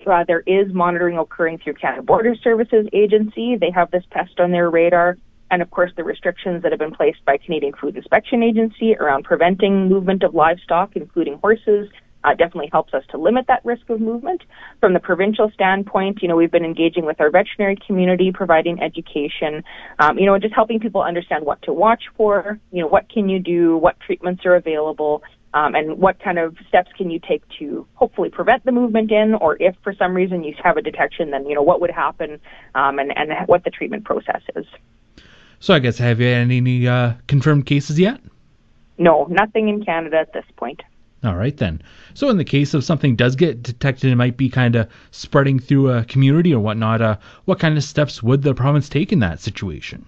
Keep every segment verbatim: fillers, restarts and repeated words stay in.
Uh, there is monitoring occurring through Canada Border Services Agency. They have this pest on their radar. And, of course, the restrictions that have been placed by Canadian Food Inspection Agency around preventing movement of livestock, including horses, uh, definitely helps us to limit that risk of movement. From the provincial standpoint, you know, we've been engaging with our veterinary community, providing education, um, you know, just helping people understand what to watch for, you know, what can you do, what treatments are available, um, and what kind of steps can you take to hopefully prevent the movement in, or if for some reason you have a detection, then, you know, what would happen, um, and, and what the treatment process is. So I guess, have you had any uh, confirmed cases yet? No, nothing in Canada at this point. All right, then. So in the case of something does get detected, it might be kind of spreading through a community or whatnot, uh, what kind of steps would the province take in that situation?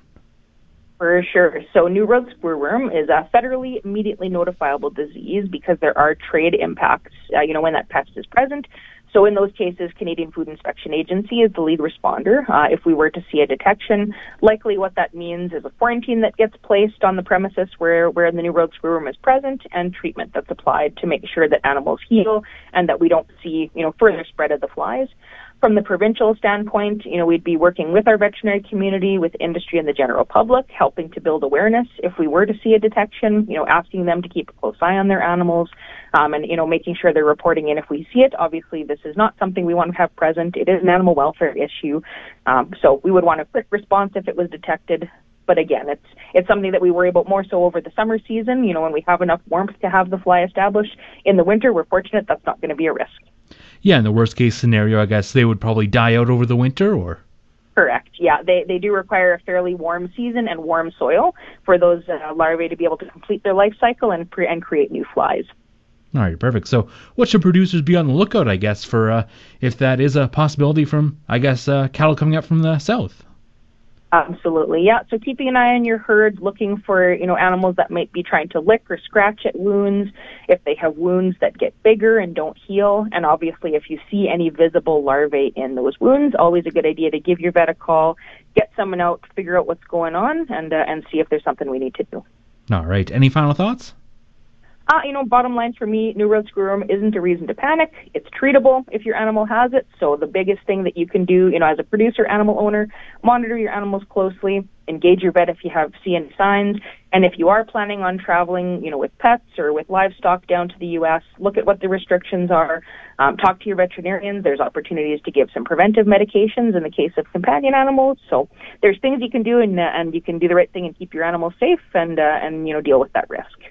For sure. So New World screwworm is a federally immediately notifiable disease because there are trade impacts, uh, you know, when that pest is present. So in those cases, Canadian Food Inspection Agency is the lead responder. Uh, if we were to see a detection, likely what that means is a quarantine that gets placed on the premises where, where the New World screwworm is present, and treatment that's applied to make sure that animals heal and that we don't see, you know, further spread of the flies. From the provincial standpoint, you know, we'd be working with our veterinary community, with industry and the general public, helping to build awareness if we were to see a detection, you know, asking them to keep a close eye on their animals, um, and, you know, making sure they're reporting in if we see it. Obviously, this is not something we want to have present. It is an animal welfare issue. Um, so we would want a quick response if it was detected. But again, it's it's something that we worry about more so over the summer season, you know, when we have enough warmth to have the fly established. In the winter, we're fortunate that's not going to be a risk. Yeah, in the worst case scenario, I guess they would probably die out over the winter, or? Correct. Yeah, they they do require a fairly warm season and warm soil for those uh, larvae to be able to complete their life cycle and pre- and create new flies. All right, perfect. So what should producers be on the lookout, I guess, for uh, if that is a possibility from, I guess, uh, cattle coming up from the south? Absolutely, yeah. So keeping an eye on your herd, looking for, you know, animals that might be trying to lick or scratch at wounds, if they have wounds that get bigger and don't heal, and obviously if you see any visible larvae in those wounds, always a good idea to give your vet a call, get someone out, figure out what's going on, and uh, and see if there's something we need to do. All right. Any final thoughts? Uh, you know, bottom line for me, New World screwworm isn't a reason to panic. It's treatable if your animal has it. So the biggest thing that you can do, you know, as a producer, animal owner, monitor your animals closely, engage your vet if you have see any signs, and if you are planning on traveling, you know, with pets or with livestock down to the U S, look at what the restrictions are. Um, talk to your veterinarians. There's opportunities to give some preventive medications in the case of companion animals. So there's things you can do, and uh, and you can do the right thing and keep your animals safe, and uh, and you know, deal with that risk.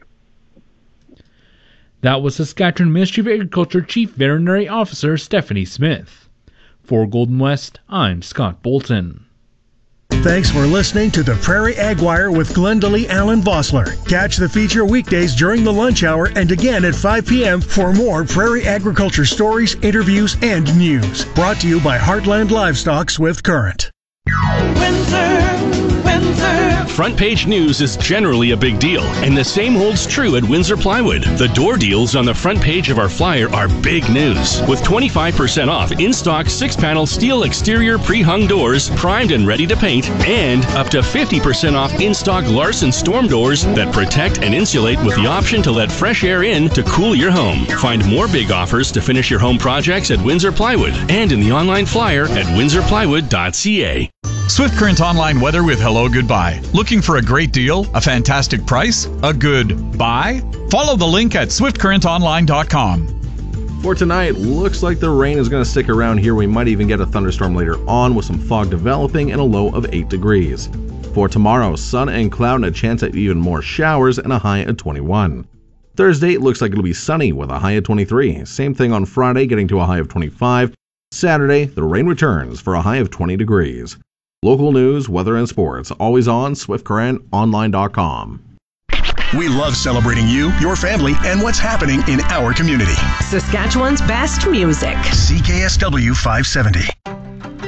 That was Saskatchewan Ministry of Agriculture Chief Veterinary Officer Stephanie Smith. For Golden West, I'm Scott Bolton. Thanks for listening to the Prairie Ag Wire with Glendalee Allen Vossler. Catch the feature weekdays during the lunch hour and again at five p.m. for more prairie agriculture stories, interviews, and news. Brought to you by Heartland Livestock Swift Current. Windsor, Windsor. Front page news is generally a big deal, and the same holds true at Windsor Plywood. The door deals on the front page of our flyer are big news, with twenty-five percent off in-stock six-panel steel exterior pre-hung doors, primed and ready to paint, and up to fifty percent off in-stock Larson storm doors that protect and insulate with the option to let fresh air in to cool your home. Find more big offers to finish your home projects at Windsor Plywood and in the online flyer at windsor plywood dot c a. Swift Current online weather with Hello Goodbye. Looking for a great deal, a fantastic price, a good buy? Follow the link at swift current online dot com. For tonight, looks like the rain is going to stick around here. We might even get a thunderstorm later on with some fog developing and a low of eight degrees. For tomorrow, sun and cloud and a chance at even more showers and a high at twenty-one. Thursday, it looks like it'll be sunny with a high at twenty-three. Same thing on Friday, getting to a high of twenty-five. Saturday, the rain returns for a high of twenty degrees. Local news, weather, and sports, always on swift current online dot com. We love celebrating you, your family, and what's happening in our community. Saskatchewan's best music. C K S W five seventy.